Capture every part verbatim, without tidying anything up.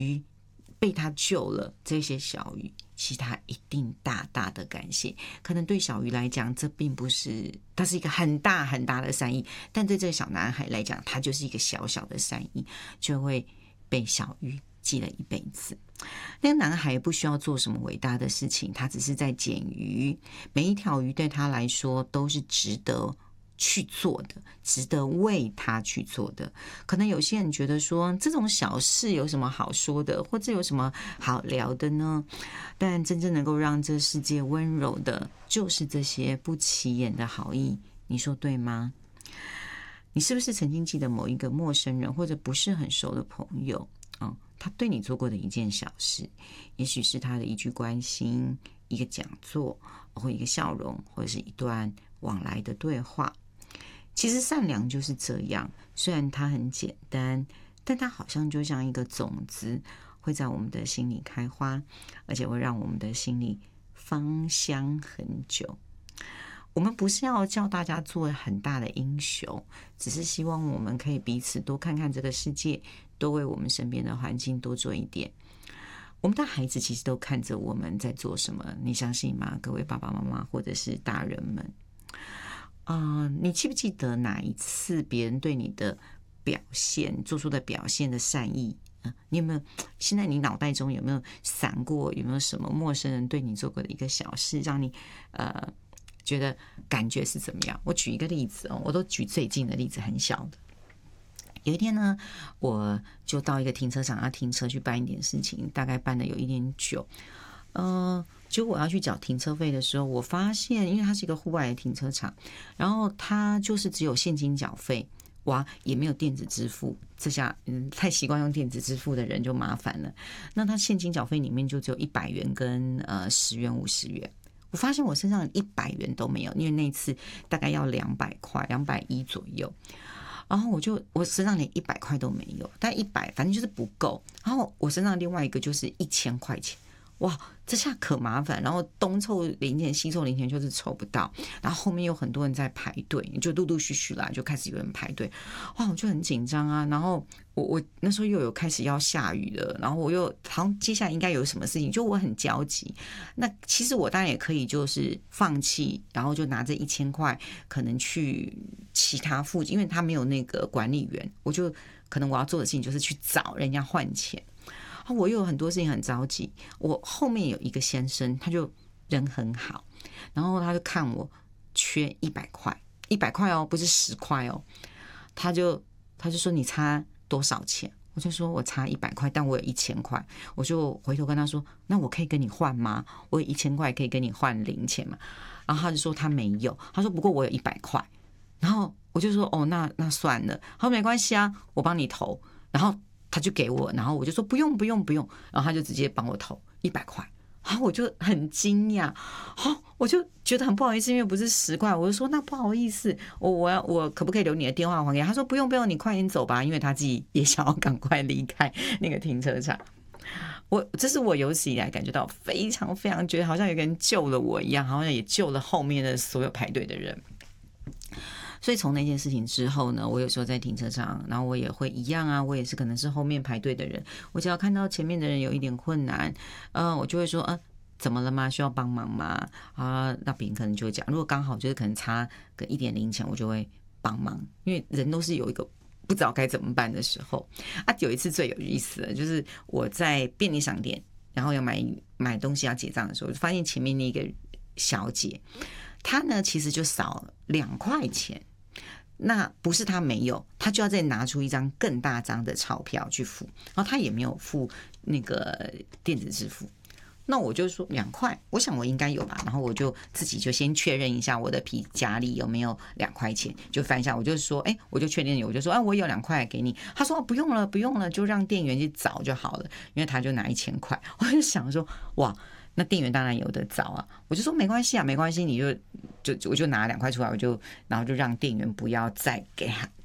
被他救了，这些小鱼其实他一定大大的感谢。可能对小鱼来讲，这并不是，它是一个很大很大的善意，但对这个小男孩来讲，他就是一个小小的善意，就会被小鱼记了一辈子。那个男孩不需要做什么伟大的事情，他只是在捡鱼，每一条鱼对他来说都是值得去做的，值得为他去做的。可能有些人觉得说，这种小事有什么好说的，或者有什么好聊的呢？但真正能够让这世界温柔的，就是这些不起眼的好意，你说对吗？你是不是曾经记得某一个陌生人或者不是很熟的朋友，嗯，他对你做过的一件小事，也许是他的一句关心，一个讲座，或一个笑容，或者是一段往来的对话。其实善良就是这样，虽然它很简单，但它好像就像一个种子，会在我们的心里开花，而且会让我们的心里芳香很久。我们不是要叫大家做很大的英雄，只是希望我们可以彼此多看看这个世界，多为我们身边的环境多做一点。我们的孩子其实都看着我们在做什么，你相信吗？各位爸爸妈妈或者是大人们，呃，你记不记得哪一次别人对你的表现做出的表现的善意？呃、你有没有现在你脑袋中有没有闪过，有没有什么陌生人对你做过的一个小事，让你呃觉得感觉是怎么样？我举一个例子哦，我都举最近的例子，很小的。有一天呢，我就到一个停车场要停车去办一点事情，大概办了有一点久。呃，结果我要去缴停车费的时候，我发现，因为它是一个户外的停车场，然后它就是只有现金缴费，哇，也没有电子支付。这下，嗯，太习惯用电子支付的人就麻烦了。那它现金缴费里面就只有一百元跟呃十元、五十元。我发现我身上一百元都没有，因为那一次大概要两百块，两百一左右。然后我就我身上连一百块都没有，但一百反正就是不够。然后我身上另外一个就是一千块钱。哇，这下可麻烦，然后东凑零钱西凑零钱就是凑不到，然后后面有很多人在排队，就陆陆续续啦，就开始有人排队。哇，我就很紧张啊，然后我我那时候又有开始要下雨了，然后我又好像接下来应该有什么事情，就我很焦急。那其实我当然也可以就是放弃，然后就拿这一千块可能去其他附近，因为他没有那个管理员，我就可能我要做的事情就是去找人家换钱。我又有很多事情很着急，我后面有一个先生，他就人很好，然后他就看我缺一百块，一百块哦，不是十块哦，他就他就说你差多少钱？我就说我差一百块，但我有一千块，我就回头跟他说，那我可以跟你换吗？我有一千块可以跟你换零钱吗？然后他就说他没有，他说不过我有一百块，然后我就说哦，那那算了，他说没关系啊，我帮你投，然后他就给我，然后我就说不用不用不用，然后他就直接帮我投一百块，然后我就很惊讶，哦，我就觉得很不好意思，因为不是十块，我就说那不好意思，我我要我可不可以留你的电话还给他？他说不用不用，你快点走吧，因为他自己也想要赶快离开那个停车场。我这是我有史以来感觉到非常非常觉得好像有个人救了我一样，好像也救了后面的所有排队的人。所以从那件事情之后呢，我有时候在停车场，然后我也会一样啊，我也是可能是后面排队的人，我只要看到前面的人有一点困难，呃，我就会说，呃，怎么了吗？需要帮忙吗？啊，那别人可能就会讲，如果刚好就是可能差个一点零钱，我就会帮忙，因为人都是有一个不知道该怎么办的时候啊。有一次最有意思的就是我在便利商店，然后要买买东西要结账的时候，就发现前面那个小姐，她呢其实就少两块钱。那不是他没有，他就要再拿出一张更大张的钞票去付，然后他也没有付那个电子支付。那我就说两块，我想我应该有吧，然后我就自己就先确认一下我的皮夹里有没有两块钱，就翻一下，我就说，哎，我就确定有，我就说，哎，我有两块给你。他说不用了，不用了，就让店员去找就好了，因为他就拿一千块。我就想说，哇。那店员当然有得找啊，我就说没关系啊，没关系，你就就我就拿两块出来，我就然后就让店员不要再给他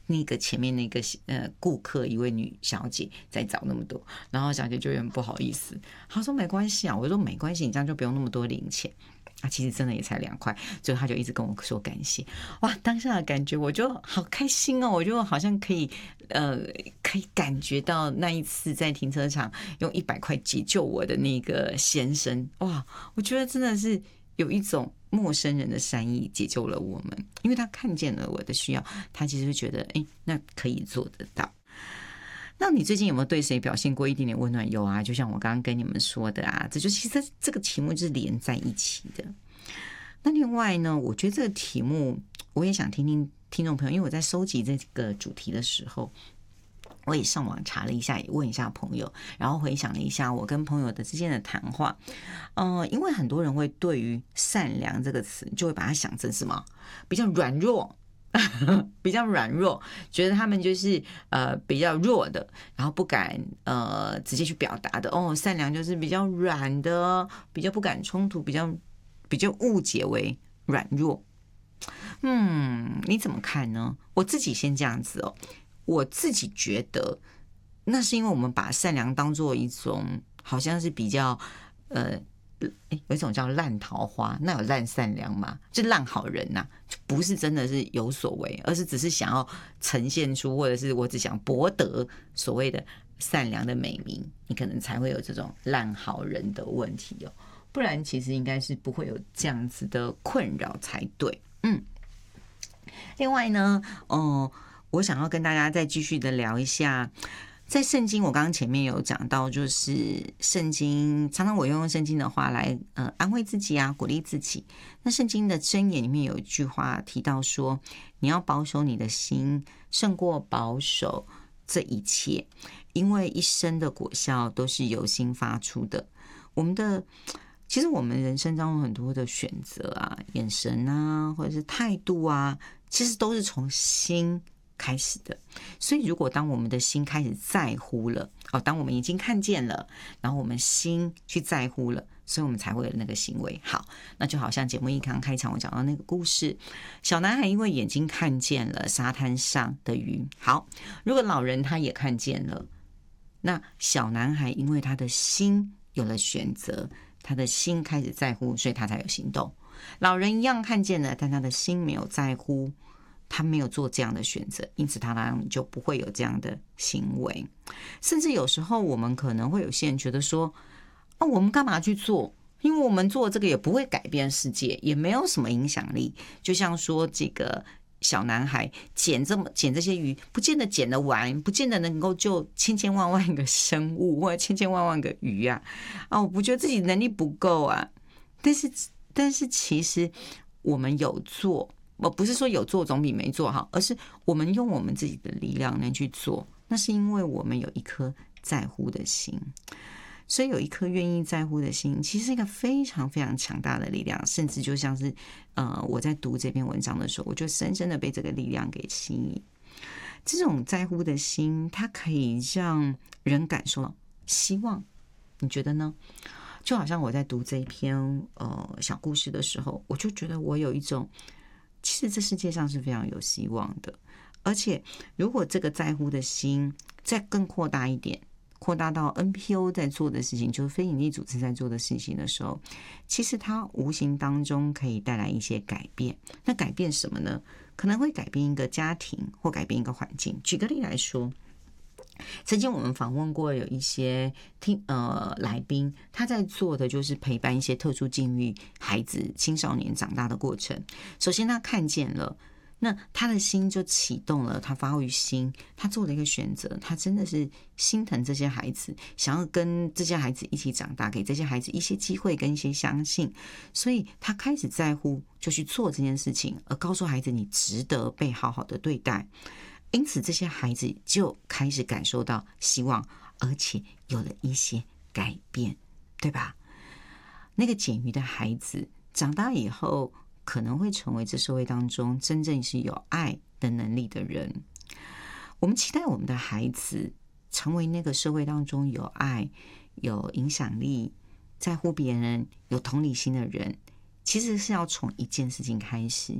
那个前面那个呃顾客一位女小姐在找那么多，然后小姐就有点不好意思，她说没关系啊，我说没关系，你这样就不用那么多零钱。啊，其实真的也才两块，所以他就一直跟我说感谢。哇，当下的感觉我就好开心哦，我就好像可以呃，可以感觉到那一次在停车场用一百块解救我的那个先生，哇，我觉得真的是有一种陌生人的善意解救了我们，因为他看见了我的需要，他其实会觉得，哎，那可以做得到。那你最近有没有对谁表现过一点点温暖？有啊，就像我刚刚跟你们说的啊，这就其实这个题目就是连在一起的。那另外呢，我觉得这个题目我也想听听听众朋友，因为我在收集这个主题的时候，我也上网查了一下，也问一下朋友，然后回想了一下我跟朋友的之间的谈话。呃，因为很多人会对于善良这个词，就会把它想成什么比较软弱。比较软弱，觉得他们就是呃比较弱的，然后不敢呃直接去表达的。哦，善良就是比较软的，比较不敢冲突，比较比较误解为软弱。嗯，你怎么看呢？我自己先这样子哦，我自己觉得那是因为我们把善良当做一种好像是比较呃。有一种叫烂桃花，那有烂善良吗？就烂好人呐、啊，就不是真的是有所为，而是只是想要呈现出，或者是我只想博得所谓的善良的美名，你可能才会有这种烂好人的问题哦。不然其实应该是不会有这样子的困扰才对。嗯，另外呢，哦、呃，我想要跟大家再继续的聊一下。在圣经，我刚刚前面有讲到，就是圣经常常我用圣经的话来呃安慰自己啊，鼓励自己。那圣经的箴言里面有一句话提到说，你要保守你的心，胜过保守这一切，因为一生的果效都是由心发出的。我们的其实我们人生当中很多的选择啊、眼神啊，或者是态度啊，其实都是从心开始的。所以如果当我们的心开始在乎了，哦，当我们已经看见了，然后我们心去在乎了，所以我们才会有那个行为。好，那就好像节目一刚开场我讲到那个故事，小男孩因为眼睛看见了沙滩上的鱼。好，如果老人他也看见了，那小男孩因为他的心有了选择，他的心开始在乎，所以他才有行动。老人一样看见了，但他的心没有在乎，他没有做这样的选择，因此他当然就不会有这样的行为。甚至有时候我们可能会有些人觉得说，啊，我们干嘛去做？因为我们做这个也不会改变世界，也没有什么影响力。就像说这个小男孩捡这么捡这些鱼，不见得捡得完，不见得能够救千千万万个生物或者千千万万个鱼啊！啊，我不觉得自己能力不够啊。但是，但是其实我们有做。我不是说有做总比没做好，而是我们用我们自己的力量能去做，那是因为我们有一颗在乎的心。所以有一颗愿意在乎的心，其实是一个非常非常强大的力量，甚至就像是呃我在读这篇文章的时候，我就深深的被这个力量给吸引。这种在乎的心，它可以让人感受到希望，你觉得呢？就好像我在读这一篇呃小故事的时候，我就觉得我有一种，其实这世界上是非常有希望的。而且如果这个在乎的心再更扩大一点，扩大到 N P O 在做的事情，就是非营利组织在做的事情的时候，其实它无形当中可以带来一些改变。那改变什么呢？可能会改变一个家庭，或改变一个环境。举个例来说，曾经我们访问过有一些听呃来宾，他在做的就是陪伴一些特殊境遇孩子、青少年长大的过程。首先他看见了，那他的心就启动了，他发于心，他做了一个选择，他真的是心疼这些孩子，想要跟这些孩子一起长大，给这些孩子一些机会跟一些相信，所以他开始在乎，就去做这件事情，而告诉孩子你值得被好好的对待。因此这些孩子就开始感受到希望，而且有了一些改变，对吧？那个捡鱼的孩子长大以后可能会成为这社会当中真正是有爱的能力的人。我们期待我们的孩子成为那个社会当中有爱、有影响力、在乎别人、有同理心的人，其实是要从一件事情开始，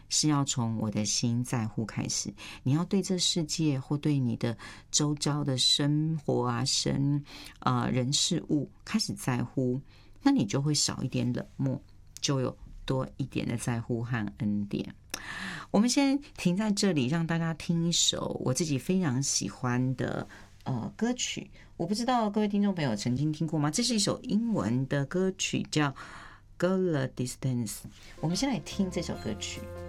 是要从我的心在乎开始。你要对这世界或对你的周遭的生活啊、生呃人事物开始在乎，那你就会少一点冷漠，就有多一点的在乎和恩典。我们先停在这里，让大家听一首我自己非常喜欢的呃歌曲。我不知道各位听众朋友曾经听过吗？这是一首英文的歌曲，叫《Go the Distance》。我们先来听这首歌曲。